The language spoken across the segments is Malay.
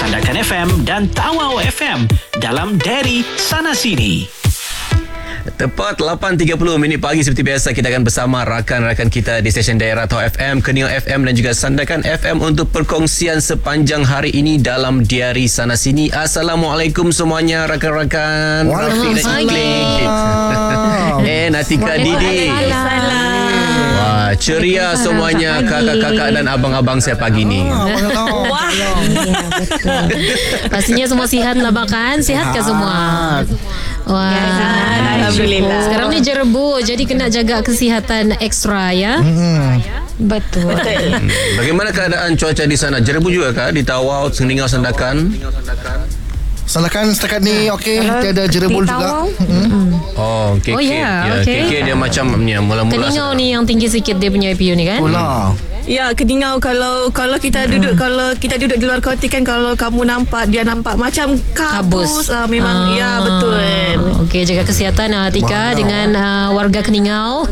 Sandakan FM dan Tawau FM dalam Dari Sana Sini. Tepat 8.30 minit pagi seperti biasa kita akan bersama rakan-rakan kita di stesen daerah Tawau FM, Keningau FM dan juga Sandakan FM untuk perkongsian sepanjang hari ini dalam Diari Sana Sini. Assalamualaikum semuanya rakan-rakan. Waalaikumsalam. Natika Didi. Wah, ceria semuanya kakak-kakak dan abang-abang saya pagi ni. Wah. Betul. Pastinya semua sihat lah kan? Sihat ke semua? Wah, alhamdulillah. Sekarang ni jerebu, jadi kena jaga kesihatan ekstra ya. Betul. Bagaimana keadaan cuaca di sana? Jerebu juga kah di Tawau, Keningau, Sandakan? Sandakan setakat ni okey, tiada jerebul juga. Oh, KK. Oh, ya, okey. KK dia macam mula-mula. Keningau ni yang tinggi sikit dia punya IPU ni kan? Pula. Ya, Keningau kalau kita duduk di luar kota kan, kalau kamu nampak dia nampak macam kabus. Memang ya betul. Okey, jaga kesihatan Atika dengan warga Keningau.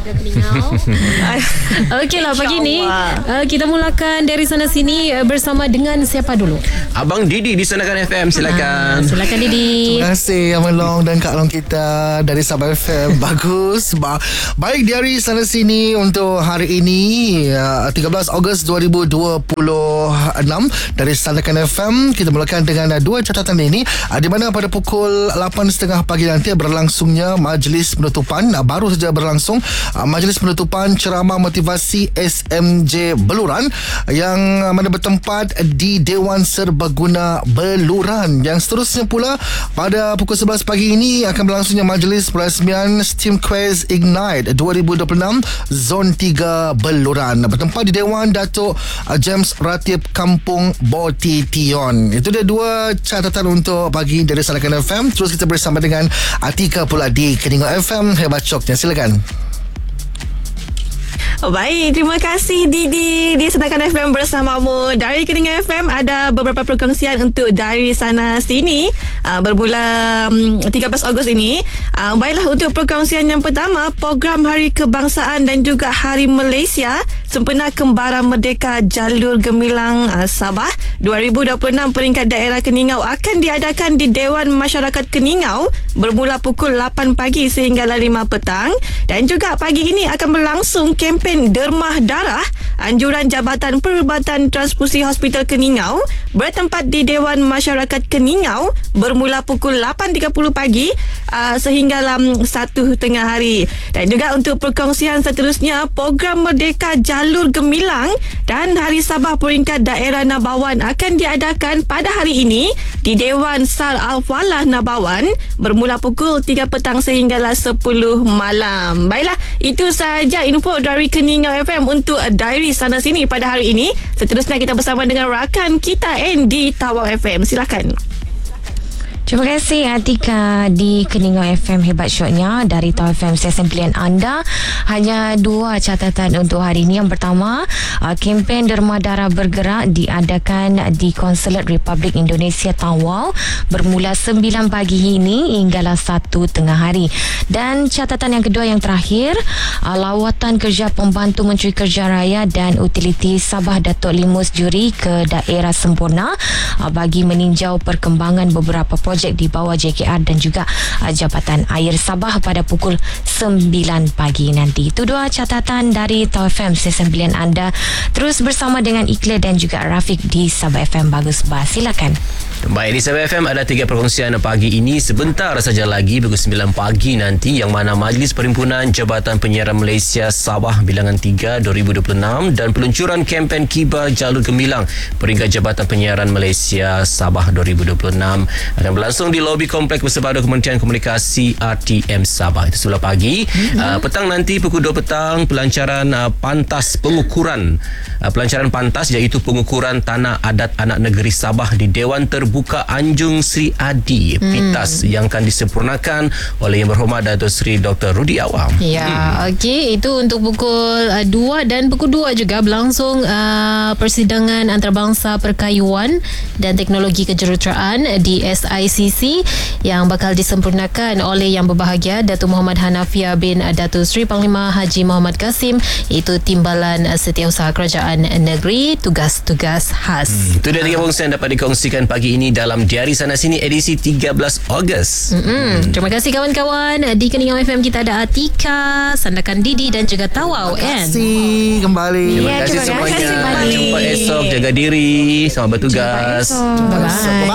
Okeylah pagi ni kita mulakan dari sana sini bersama dengan siapa dulu? Abang Didi di Sandakan FM, silakan. Silakan Didi. Terima kasih Abang Long dan Kak Long kita dari Sabah FM. Bagus. Baik, Diari Sana Sini untuk hari ini 13 Ogos 2026 dari Sandakan FM. Kita mulakan dengan dua catatan ini, di mana pada pukul 8.30 pagi nanti berlangsungnya majlis penutupan, baru saja berlangsung majlis penutupan ceramah motivasi SMJ Beluran yang mana bertempat di Dewan Serbaguna Beluran. Yang seterusnya pula pada pukul 11 pagi ini akan berlangsungnya majlis perasmian STEAM Quiz Ignite 2026 Zon 3 Beluran, bertempat di Dewan Datuk James Ratib Kampung Botition. Itu dia dua catatan untuk pagi dari Sandakan FM. Terus kita bersama dengan Atika pula di Keningau FM. Hebat Coknya, silakan. Baik, terima kasih Didi di Sandakan FM bersamamu. Dari Keningau FM ada beberapa perkongsian untuk Dari Sana Sini bermula 13 Ogos ini. Baiklah, untuk perkongsian yang pertama, program Hari Kebangsaan dan juga Hari Malaysia Sempena Kembara Merdeka Jalur Gemilang Sabah 2026 peringkat daerah Keningau akan diadakan di Dewan Masyarakat Keningau bermula pukul 8 pagi sehingga 5 petang. Dan juga pagi ini akan berlangsung kempen dermah darah anjuran Jabatan Perubatan Transfusi Hospital Keningau bertempat di Dewan Masyarakat Keningau bermula pukul 8.30 pagi sehingga 1 tengah hari. Dan juga untuk perkongsian seterusnya, program Merdeka Jalur Gemilang dan Hari Sabah peringkat daerah Nabawan akan diadakan pada hari ini di Dewan Sar Al-Falah Nabawan bermula pukul 3 petang sehingga 10 malam. Baiklah, itu sahaja info dari Keningau FM untuk Diary Sana Sini pada hari ini. Seterusnya kita bersama dengan rakan kita di Tawau FM. Silakan. Terima kasih Atika di Keningau FM. Hebat shotnya dari Tawau FM, stesen pilihan anda. Hanya dua catatan untuk hari ini. Yang pertama, kempen derma darah bergerak diadakan di Konsulat Republik Indonesia Tawau bermula 9 pagi ini hinggalah 1 tengah hari. Dan catatan yang kedua yang terakhir, lawatan kerja pembantu Menteri Kerja Raya dan Utiliti Sabah Datuk Limus Juri ke daerah Semporna bagi meninjau perkembangan beberapa projek di bawah JKR dan juga Jabatan Air Sabah pada pukul 9 pagi nanti. Itu dua catatan dari Tawau FM, stesen pilihan anda. Terus bersama dengan Iqlil dan juga Rafiq di Sabah FM. Bagus bah, silakan. Baik, di Sabah FM ada 3 perkongsian pagi ini. Sebentar saja lagi pukul 9 pagi nanti, yang mana Majlis Perhimpunan Jabatan Penyiaran Malaysia Sabah Bilangan 3 2026 dan peluncuran kempen Kibar Jalur Gemilang peringkat Jabatan Penyiaran Malaysia Sabah 2026 akan berlangsung di lobi kompleks bersepadu Kementerian Komunikasi RTM Sabah. Itu sebelah pagi. Petang nanti pukul 2 petang pelancaran pantas pengukuran pelancaran pantas iaitu pengukuran tanah adat anak negeri Sabah di Dewan Terbuka Anjung Sri Adi PITAS yang akan disempurnakan oleh Yang Berhormat Datuk Seri Dr. Rudi Awam. Ya, okey, itu untuk pukul 2 dan pukul 2 juga berlangsung persidangan antarabangsa perkayuan dan teknologi kejuruteraan di SIC ICC yang bakal disempurnakan oleh Yang Berbahagia Datuk Muhammad Hanafia bin Datuk Seri Panglima Haji Muhammad Kasim, iaitu Timbalan Setiausaha Kerajaan Negeri Tugas-Tugas Khas. Itu dia 3 perkongsian dapat dikongsikan pagi ini dalam Diari Sana Sini edisi 13 Ogos. Terima kasih kawan-kawan. Di Keningau FM kita ada Atika, Sandakan Didi dan juga Tawau. Terima kasih kembali. Terima kasih semuanya. Jumpa esok. Jaga diri. Selamat bertugas. Bye-bye.